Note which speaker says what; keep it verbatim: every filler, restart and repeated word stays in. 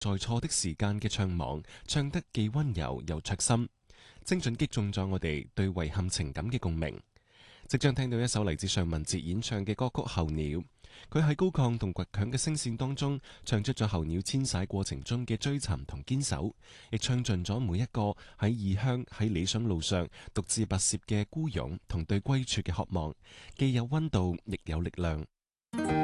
Speaker 1: 在錯的時間嘅唱網，唱得既溫柔又灼心，精準擊中咗我哋對遺憾情感嘅共鳴。即將聽到一首嚟自尚雯婕演唱嘅歌曲《候鳥》，佢喺高亢同倔強嘅聲線當中，唱出咗候鳥遷徙過程中嘅追尋同堅守，亦唱盡咗每一個喺異鄉喺理想路上獨自跋涉嘅孤勇同對歸處嘅渴望，既有溫度，亦有力量。